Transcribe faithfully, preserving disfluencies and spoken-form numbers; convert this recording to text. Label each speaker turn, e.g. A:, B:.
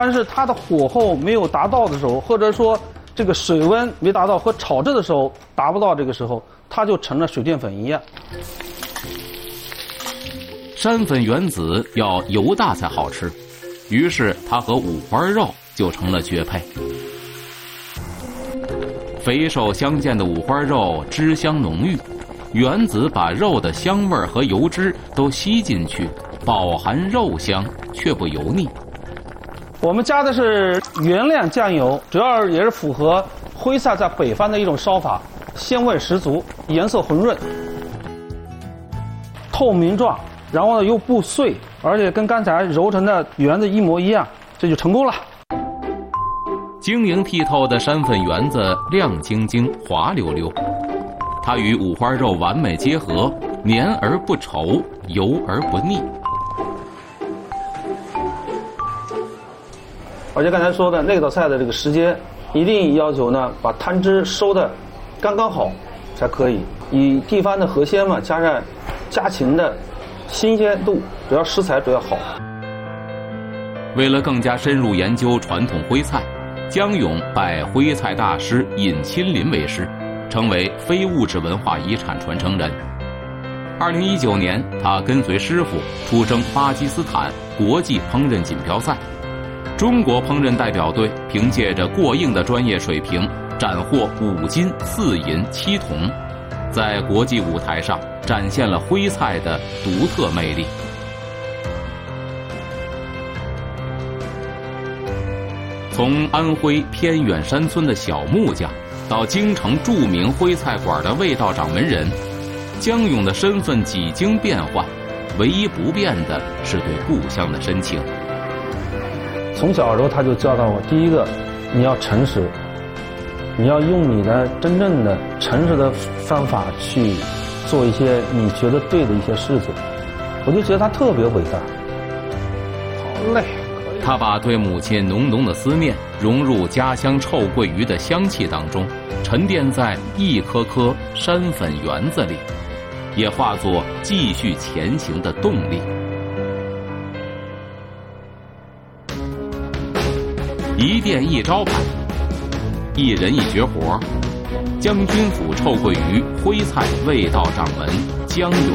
A: 但是它的火候没有达到的时候，或者说这个水温没达到和炒制的时候达不到，这个时候它就成了水淀粉一样。
B: 山粉圆子要油大才好吃，于是它和五花肉就成了绝配。肥瘦相间的五花肉汁香浓郁，圆子把肉的香味和油脂都吸进去，饱含肉香却不油腻。
A: 我们加的是原料酱油，主要也是符合徽菜在北方的一种烧法，鲜味十足，颜色红润，透明状，然后呢又不碎，而且跟刚才揉成的圆子一模一样，这就成功了。
B: 晶莹剔透的山粉圆子亮晶晶、滑溜溜，它与五花肉完美结合，黏而不稠，油而不腻。
A: 而且刚才说的那道菜的这个时间，一定要求呢把汤汁收的刚刚好才可以。以地方的河鲜嘛，加上家禽的新鲜度，主要食材主要好。
B: 为了更加深入研究传统徽菜，江勇拜徽菜大师尹亲林为师，成为非物质文化遗产传承人。二零一九年，他跟随师傅出征巴基斯坦国际烹饪锦标赛。中国烹饪代表队凭借着过硬的专业水平，斩获五金四银七铜，在国际舞台上展现了徽菜的独特魅力。从安徽偏远山村的小木匠，到京城著名徽菜馆的味道掌门人，江勇的身份几经变换，唯一不变的是对故乡的深情。
A: 从小时候他就教导我，第一个，你要诚实，你要用你的真正的诚实的方法去做一些你觉得对的一些事情，我就觉得他特别伟大。好嘞。
B: 他把对母亲浓浓的思念融入家乡臭鳜鱼的香气当中，沉淀在一颗颗山粉圆子里，也化作继续前行的动力。一店一招牌，一人一绝活，将军府臭鳜鱼徽菜味道掌门江勇。